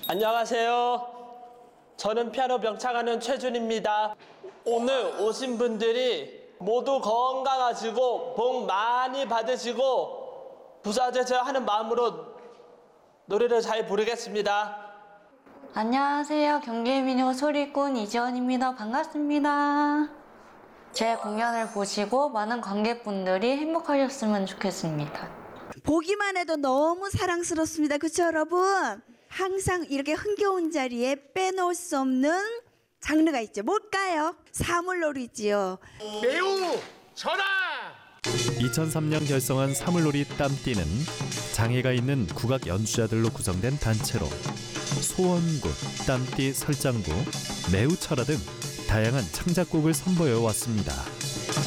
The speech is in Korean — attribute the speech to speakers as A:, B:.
A: 안녕하세요. 저는 피아노 명창하는 최준입니다. 오늘 오신 분들이 모두 건강하시고 복 많이 받으시고 부자되셔야 하는 마음으로 노래를 잘 부르겠습니다.
B: 안녕하세요. 경기민요 소리꾼 이지원입니다. 반갑습니다. 제 공연을 보시고 많은 관객분들이 행복하셨으면 좋겠습니다.
C: 보기만 해도 너무 사랑스럽습니다. 그렇죠, 여러분? 항상 이렇게 흥겨운 자리에 빼놓을 수 없는 장르가 있죠. 뭘까요? 사물놀이지요.
D: 매우 전화!
E: 2003년 결성한 사물놀이 땀띠는 장애가 있는 국악 연주자들로 구성된 단체로 소원굿, 땀띠 설장구, 매우 철화 등 다양한 창작곡을 선보여 왔습니다.